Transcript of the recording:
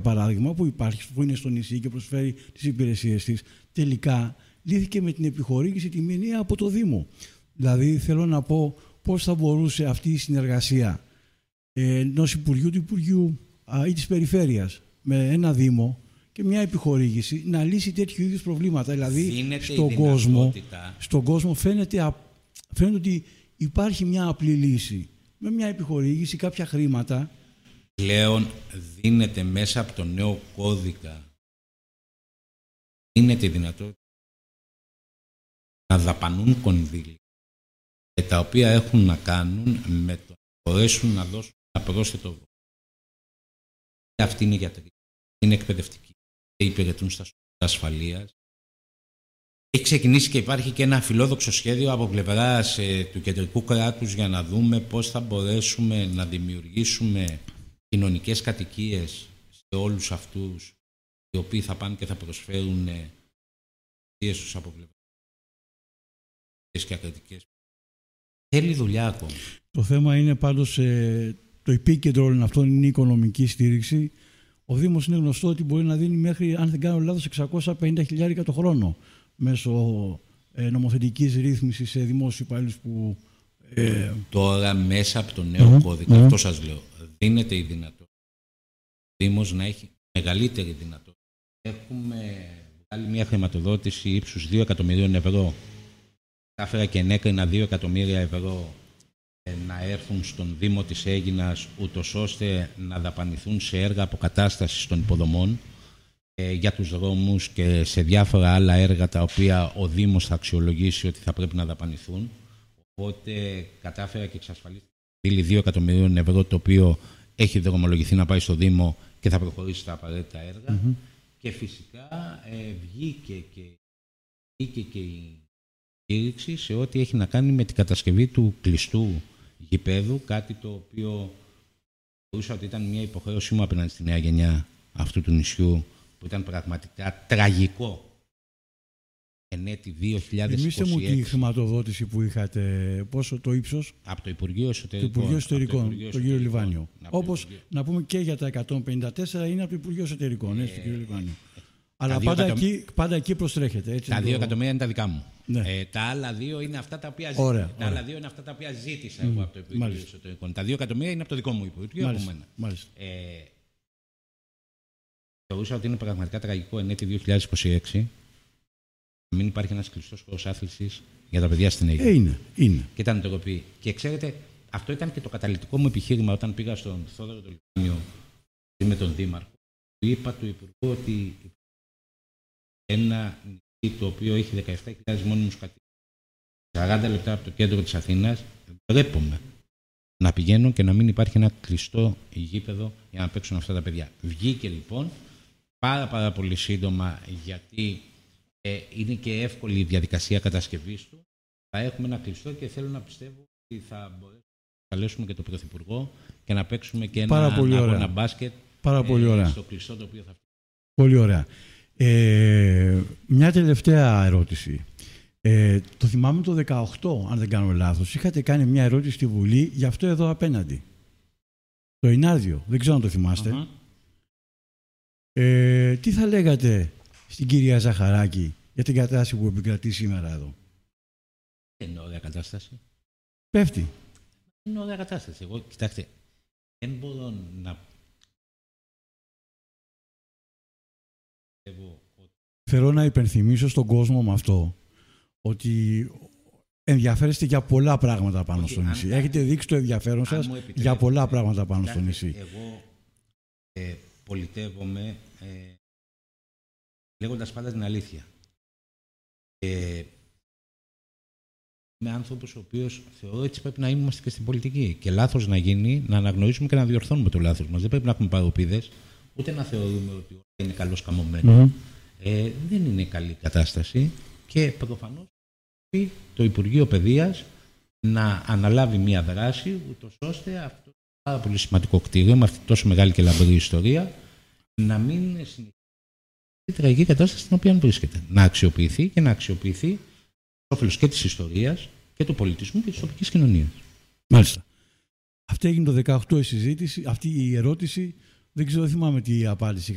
παράδειγμα, που είναι στο νησί και προσφέρει τις υπηρεσίες της, τελικά λύθηκε με την επιχορήγηση τη μηνύα από το Δήμο. Δηλαδή, θέλω να πω πώς θα μπορούσε αυτή η συνεργασία ενός Υπουργείου του Υπουργείου ή της Περιφέρειας με ένα Δήμο και μια επιχορήγηση να λύσει τέτοιου είδους προβλήματα. Δηλαδή, στον κόσμο φαίνεται ότι υπάρχει μια απλή λύση. Με μια επιχορήγηση, κάποια χρήματα. Πλέον δίνεται μέσα από το νέο κώδικα, δίνεται η δυνατότητα να δαπανούν κονδύλια τα οποία έχουν να κάνουν με το να μπορέσουν να δώσουν ένα πρόσθετο βόλιο. Αυτοί είναι γιατροί, είναι εκπαιδευτικοί, υπηρετούν στα σώματα ασφαλείας. Έχει ξεκινήσει και υπάρχει και ένα φιλόδοξο σχέδιο από πλευράς του κεντρικού κράτους για να δούμε πώς θα μπορέσουμε να δημιουργήσουμε κοινωνικές κατοικίες σε όλους αυτούς οι οποίοι θα πάνε και θα προσφέρουν τους από πλευράς και ακριτικές. Θέλει δουλειά ακόμα. Το θέμα είναι πάντως το επίκεντρο όλων αυτών είναι η οικονομική στήριξη. Ο Δήμος είναι γνωστό ότι μπορεί να δίνει μέχρι, αν δεν κάνω λάθος, 650.000 το χρόνο μέσω νομοθετικής ρύθμισης σε δημόσιους υπαλλήλους που... Τώρα μέσα από το νέο κώδικα, αυτό σας λέω, δίνεται η δυνατότητα ο Δήμος να έχει μεγαλύτερη δυνατότητα. Έχουμε βγάλει μια χρηματοδότηση ύψους 2 εκατομμυρίων ευρώ. Κάφερα και ενέκρινα 2 εκατομμύρια ευρώ να έρθουν στον Δήμο της Αίγινας, ούτως ώστε να δαπανηθούν σε έργα αποκατάστασης των υποδομών για τους δρόμους και σε διάφορα άλλα έργα τα οποία ο Δήμος θα αξιολογήσει ότι θα πρέπει να δαπανηθούν. Οπότε κατάφερα και εξασφαλίστηκα 2 εκατομμυρίων ευρώ, το οποίο έχει δρομολογηθεί να πάει στο Δήμο και θα προχωρήσει στα απαραίτητα έργα. Και φυσικά βγήκε και η στήριξη σε ό,τι έχει να κάνει με την κατασκευή του κλειστού γηπέδου, κάτι το οποίο θεωρούσα ότι ήταν μια υποχρέωσή μου απέναντι στη νέα γενιά αυτού του νησιού, που ήταν πραγματικά τραγικό. Εν έτη 2026. Θυμήστε μου τη χρηματοδότηση που είχατε, πόσο το ύψος? Από το Υπουργείο Εσωτερικών. Το Υπουργείο Εσωτερικών, τον κύριο Λιβάνιο. Όπως να πούμε και για τα 154 είναι από το Υπουργείο Εσωτερικών, έτσι, τον κύριο Λιβάνιο. Αλλά πάντα εκεί προστρέχετε. Έτσι, τα 2 εκατομμύρια είναι τα δικά μου. Ναι. Τα άλλα 2 είναι αυτά τα οποία ζήτησα. Τα άλλα 2 είναι αυτά τα οποία ζήτησα εγώ από το Υπουργείο Εσωτερικών. Τα 2 εκατομμύρια είναι από το δικό μου Υπουργείο. Μάλιστα. Θεωρούσα ότι είναι πραγματικά τραγικό εν έτη 2026 να μην υπάρχει ένας κλειστός χώρος άθλησης για τα παιδιά στην Αίγυπτο. Είναι. Και ήταν ντροπή. Και ξέρετε, αυτό ήταν και το καταλυτικό μου επιχείρημα όταν πήγα στον Θόδωρο το Λιβάνιο με τον Δήμαρχο. Του είπα του Υπουργού ότι ένα νησί το οποίο έχει 17.000 μόνιμους κατοίκους, 40 λεπτά από το κέντρο της Αθήνας, ντρέπομαι να πηγαίνω και να μην υπάρχει ένα κλειστό γήπεδο για να παίξουν αυτά τα παιδιά. Βγήκε λοιπόν πάρα πολύ σύντομα, γιατί είναι και εύκολη η διαδικασία κατασκευής του. Θα έχουμε ένα κλειστό και θέλω να πιστεύω ότι θα μπορέσουμε να καλέσουμε και τον Πρωθυπουργό και να παίξουμε και ένα μπάσκετ στο κλειστό το οποίο θα φτιάξει. Πολύ ωραία. Μια τελευταία ερώτηση. Το θυμάμαι το 18, αν δεν κάνω λάθος, είχατε κάνει μια ερώτηση στη Βουλή για αυτό εδώ απέναντι. Το Ινάρδιο, δεν ξέρω αν το θυμάστε. Τι θα λέγατε στην κυρία Ζαχαράκη για την κατάσταση που επικρατεί σήμερα εδώ? Είναι ωραία κατάσταση. Πέφτει. Είναι ωραία κατάσταση. Εγώ, κοιτάξτε, δεν μπορώ να... Θέλω να υπενθυμίσω στον κόσμο με αυτό ότι ενδιαφέρεστε για πολλά πράγματα πάνω στο νησί. Έχετε δείξει το ενδιαφέρον σας για πολλά πράγματα πάνω στο νησί. Εγώ πολιτεύομαι λέγοντας πάντα την αλήθεια. Είμαι άνθρωπος ο οποίος θεωρώ έτσι πρέπει να είμαστε και στην πολιτική. Και λάθος να γίνει, να αναγνωρίσουμε και να διορθώνουμε το λάθος μας. Δεν πρέπει να έχουμε παροπίδες, ούτε να θεωρούμε ότι όλα είναι καλώς καμωμένο. Δεν είναι καλή κατάσταση και προφανώς το Υπουργείο Παιδείας να αναλάβει μια δράση, ούτως ώστε αυτό το πάρα πολύ σημαντικό κτίριο με αυτή τόσο μεγάλη και λαμπρή ιστορία να μην συνεχίσει τη τραγική κατάσταση στην οποία βρίσκεται. Να αξιοποιηθεί και να αξιοποιηθεί όφελος και της ιστορίας και του πολιτισμού και της τοπικής κοινωνίας. Μάλιστα. Αυτή έγινε το 18 η συζήτηση, αυτή η ερώτηση. Δεν ξέρω, δεν θυμάμαι τι απάντηση